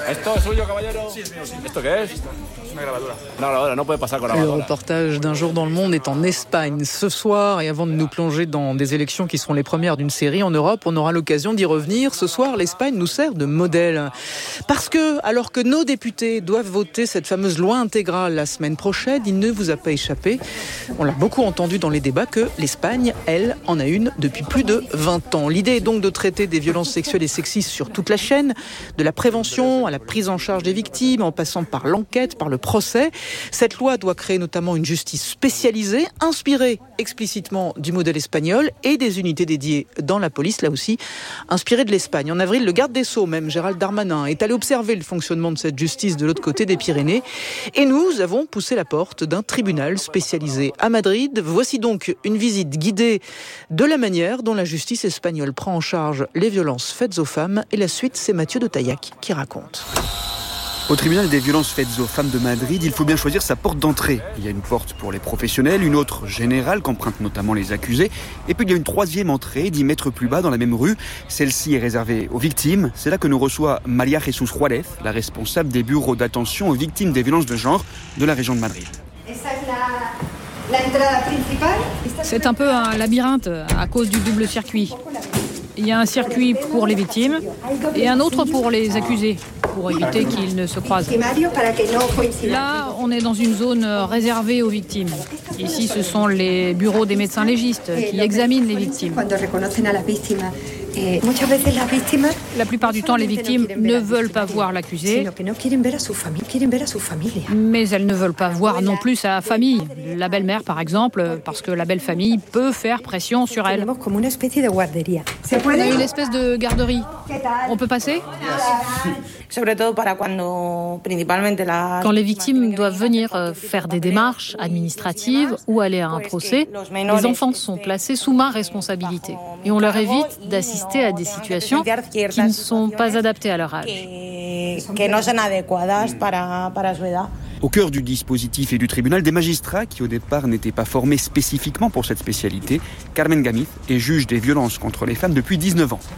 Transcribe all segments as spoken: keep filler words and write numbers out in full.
Esto es suyo, caballero. Esto qué es? Una grabadora. Una grabadora, no puede pasar con la grabadora. Le reportage d'un jour dans le monde est en Espagne ce soir, et avant de nous plonger dans des élections qui seront les premières d'une série en Europe, on aura l'occasion d'y revenir. Ce soir, l'Espagne nous sert de modèle. Parce que, alors que nos députés doivent voter cette fameuse loi intégrale la semaine prochaine, il ne vous a pas échappé, on l'a beaucoup entendu dans les débats, que l'Espagne, elle, en a une depuis plus de vingt ans. L'idée est donc de traiter des violences sexuelles et sexistes sur toute la chaîne, de la prévention à la prise en charge des victimes, en passant par l'enquête, par le procès. Cette loi doit créer notamment une justice spécialisée, inspirée explicitement du modèle espagnol, et des unités dédiées dans la police, là aussi, inspirées de l'Espagne. En avril, le garde des Sceaux, même Gérald Darmanin, est allé observer le fonctionnement de cette justice de l'autre côté des Pyrénées. Et nous avons poussé la porte d'un tribunal spécialisé à Madrid. Voici donc une visite guidée de la manière dont la justice espagnole prend en charge les violences faites aux femmes. Et la suite, c'est Mathieu de Taillac qui raconte. Au tribunal des violences faites aux femmes de Madrid, il faut bien choisir sa porte d'entrée. Il y a une porte pour les professionnels, une autre générale qu'empruntent notamment les accusés. Et puis il y a une troisième entrée, dix mètres plus bas dans la même rue. Celle-ci est réservée aux victimes. C'est là que nous reçoit María Jesús Juárez, la responsable des bureaux d'attention aux victimes des violences de genre de la région de Madrid. C'est un peu un labyrinthe à cause du double circuit. Il y a un circuit pour les victimes et un autre pour les accusés, pour éviter qu'ils ne se croisent. Là, on est dans une zone réservée aux victimes. Ici, ce sont les bureaux des médecins légistes qui examinent les victimes. La plupart du temps, les victimes ne veulent pas voir l'accusé, mais elles ne veulent pas voir non plus sa famille. La belle-mère, par exemple, parce que la belle-famille peut faire pression sur elle. On a une espèce de garderie. On peut passer ? Quand les victimes doivent venir faire des démarches administratives ou aller à un procès, les enfants sont placés sous ma responsabilité. Et on leur évite d'assister à des situations qui ne sont pas adaptées à leur âge. Au cœur du dispositif et du tribunal, des magistrats qui au départ n'étaient pas formés spécifiquement pour cette spécialité. Carmen Gamiz est juge des violences contre les femmes depuis dix-neuf ans.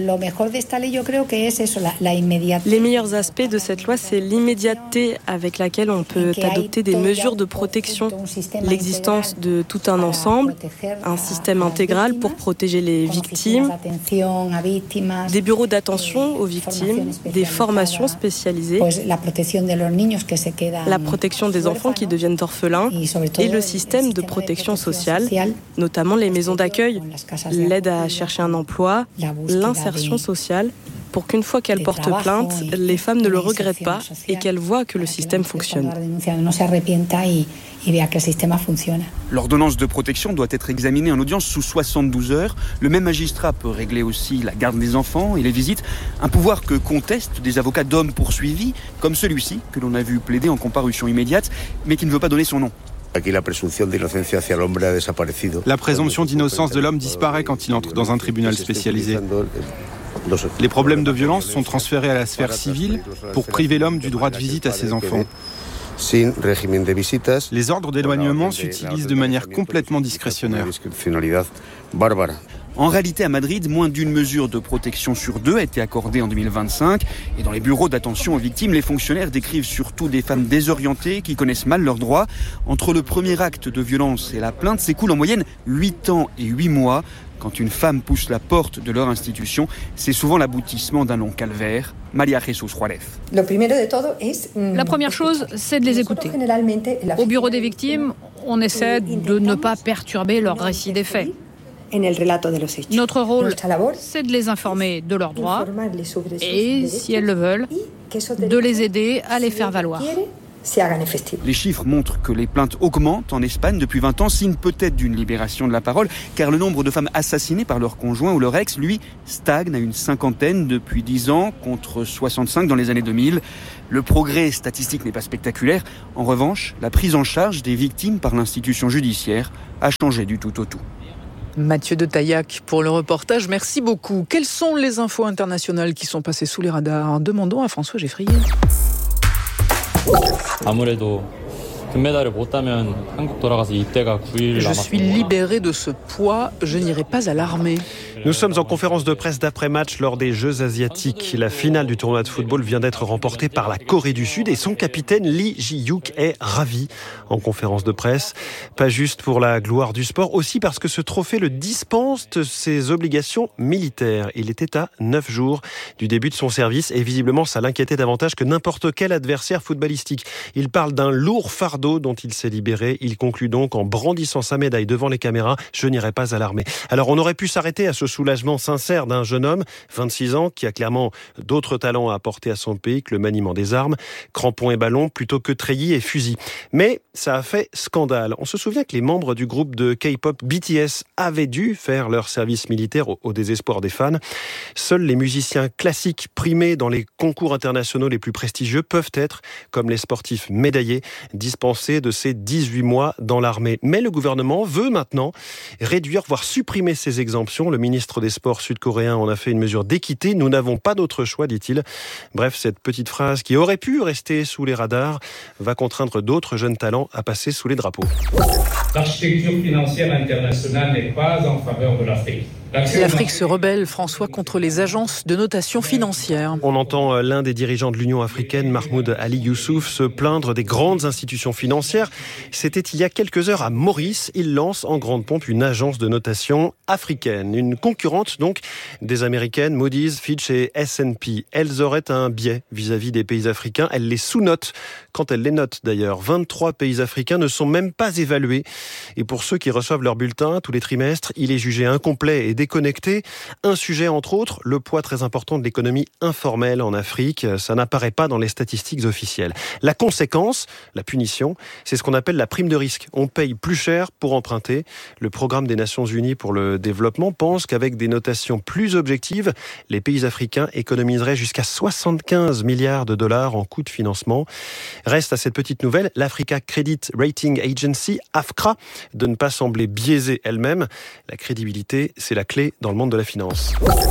Les meilleurs aspects de cette loi, c'est l'immédiateté avec laquelle on peut adopter des mesures de protection. L'existence de tout un ensemble, un système intégral pour protéger les victimes, des bureaux d'attention aux victimes, des formations spécialisées, la protection des enfants qui deviennent orphelins et le système de protection sociale, notamment les maisons d'accueil, l'aide à chercher un emploi, l'insertion sociale, pour qu'une fois qu'elles portent plainte, les femmes ne le regrettent pas et qu'elles voient que le système fonctionne. L'ordonnance de protection doit être examinée en audience sous soixante-douze heures. Le même magistrat peut régler aussi la garde des enfants et les visites, un pouvoir que contestent des avocats d'hommes poursuivis, comme celui-ci, que l'on a vu plaider en comparution immédiate, mais qui ne veut pas donner son nom. La présomption d'innocence de l'homme disparaît quand il entre dans un tribunal spécialisé. Les problèmes de violence sont transférés à la sphère civile pour priver l'homme du droit de visite à ses enfants. Les ordres d'éloignement s'utilisent de manière complètement discrétionnaire. En réalité, à Madrid, moins d'une mesure de protection sur deux a été accordée en deux mille vingt-cinq. Et dans les bureaux d'attention aux victimes, les fonctionnaires décrivent surtout des femmes désorientées qui connaissent mal leurs droits. Entre le premier acte de violence et la plainte s'écoule en moyenne huit ans et huit mois. Quand une femme pousse la porte de leur institution, c'est souvent l'aboutissement d'un long calvaire. María Jesús Juárez. La première chose, c'est de les écouter. Au bureau des victimes, on essaie de ne pas perturber leur récit des faits. Notre rôle, c'est de les informer de leurs droits et, si elles le veulent, de les aider à les faire valoir. Les chiffres montrent que les plaintes augmentent en Espagne depuis vingt ans, signe peut-être d'une libération de la parole, car le nombre de femmes assassinées par leur conjoint ou leur ex, lui, stagne à une cinquantaine depuis dix ans, contre soixante-cinq dans les années deux mille. Le progrès statistique n'est pas spectaculaire. En revanche, la prise en charge des victimes par l'institution judiciaire a changé du tout au tout. Mathieu de Taillac pour le reportage, merci beaucoup. Quelles sont les infos internationales qui sont passées sous les radars ? Demandons à François Geffrier. Je suis libéré de ce poids, je n'irai pas à l'armée. Nous sommes en conférence de presse d'après-match lors des Jeux asiatiques. La finale du tournoi de football vient d'être remportée par la Corée du Sud et son capitaine Lee Ji-hyuk est ravi en conférence de presse. Pas juste pour la gloire du sport, aussi parce que ce trophée le dispense de ses obligations militaires. Il était à neuf jours du début de son service et visiblement ça l'inquiétait davantage que n'importe quel adversaire footballistique. Il parle d'un lourd fardeau dont il s'est libéré. Il conclut donc en brandissant sa médaille devant les caméras « Je n'irai pas à l'armée ». Alors on aurait pu s'arrêter à ce soulagement sincère d'un jeune homme, vingt-six ans, qui a clairement d'autres talents à apporter à son pays que le maniement des armes, crampons et ballons plutôt que treillis et fusils. Mais ça a fait scandale. On se souvient que les membres du groupe de K-pop B T S avaient dû faire leur service militaire au, au désespoir des fans. Seuls les musiciens classiques primés dans les concours internationaux les plus prestigieux peuvent être, comme les sportifs médaillés, dispensés de ces dix-huit mois dans l'armée. Mais le gouvernement veut maintenant réduire, voire supprimer ces exemptions. Le ministre des Sports sud-coréen en a fait une mesure d'équité. Nous n'avons pas d'autre choix, dit-il. Bref, cette petite phrase qui aurait pu rester sous les radars va contraindre d'autres jeunes talents à passer sous les drapeaux. L'architecture financière internationale n'est pas en faveur de l'Afrique. L'Afrique se rebelle, François, contre les agences de notation financière. On entend l'un des dirigeants de l'Union africaine, Mahmoud Ali Youssouf, se plaindre des grandes institutions financières. C'était il y a quelques heures à Maurice. Il lance en grande pompe une agence de notation africaine. Une concurrente donc des américaines Moody's, Fitch et S and P. Elles auraient un biais vis-à-vis des pays africains. Elles les sous-notent quand elles les notent d'ailleurs. vingt-trois pays africains ne sont même pas évalués. Et pour ceux qui reçoivent leur bulletin tous les trimestres, il est jugé incomplet et déconnecté. Un sujet, entre autres, le poids très important de l'économie informelle en Afrique. Ça n'apparaît pas dans les statistiques officielles. La conséquence, la punition, c'est ce qu'on appelle la prime de risque. On paye plus cher pour emprunter. Le programme des Nations Unies pour le développement pense qu'avec des notations plus objectives, les pays africains économiseraient jusqu'à soixante-quinze milliards de dollars en coûts de financement. Reste à cette petite nouvelle, l'Africa Credit Rating Agency, AFCRA, de ne pas sembler biaisée elle-même. La crédibilité, c'est la clé dans le monde de la finance.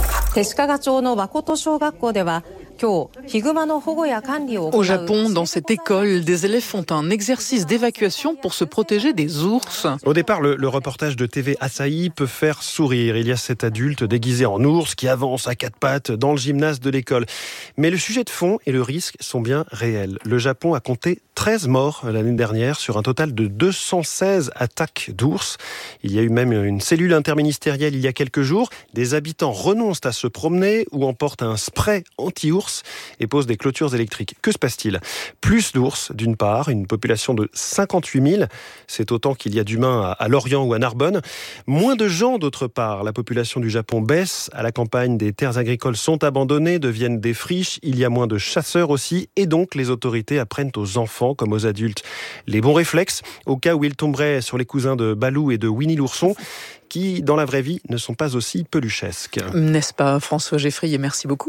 Au Japon, dans cette école, des élèves font un exercice d'évacuation pour se protéger des ours. Au départ, le, le reportage de T V Asahi peut faire sourire. Il y a cet adulte déguisé en ours qui avance à quatre pattes dans le gymnase de l'école. Mais le sujet de fond et le risque sont bien réels. Le Japon a compté treize morts l'année dernière sur un total de deux cent seize attaques d'ours. Il y a eu même une cellule interministérielle il y a quelques jours. Des habitants renoncent à se promener ou emportent un spray anti-ours et posent des clôtures électriques. Que se passe-t-il ? Plus d'ours, d'une part, une population de cinquante-huit mille, c'est autant qu'il y a d'humains à Lorient ou à Narbonne. Moins de gens, d'autre part. La population du Japon baisse. À la campagne, des terres agricoles sont abandonnées, deviennent des friches. Il y a moins de chasseurs aussi. Et donc, les autorités apprennent aux enfants comme aux adultes les bons réflexes, au cas où ils tomberaient sur les cousins de Balou et de Winnie l'ourson, qui, dans la vraie vie, ne sont pas aussi peluchesques. N'est-ce pas, François Geffrier ? Merci beaucoup.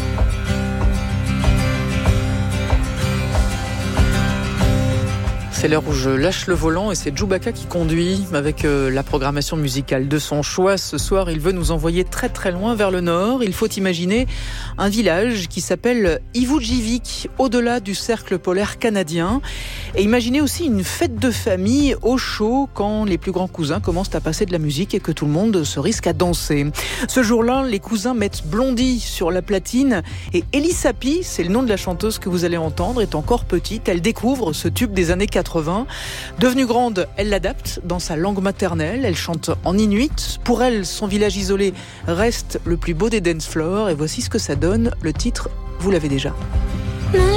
C'est l'heure où je lâche le volant et c'est Djoubaka qui conduit avec la programmation musicale de son choix. Ce soir, il veut nous envoyer très très loin vers le nord. Il faut imaginer un village qui s'appelle Ivujivik, au-delà du cercle polaire canadien. Et imaginez aussi une fête de famille au chaud quand les plus grands cousins commencent à passer de la musique et que tout le monde se risque à danser. Ce jour-là, les cousins mettent Blondie sur la platine et Ellie Sapi, c'est le nom de la chanteuse que vous allez entendre, est encore petite. Elle découvre ce tube des années quatre-vingts. Devenue grande, elle l'adapte dans sa langue maternelle. Elle chante en inuit. Pour elle, son village isolé reste le plus beau des dance floors. Et voici ce que ça donne. Le titre, vous l'avez déjà.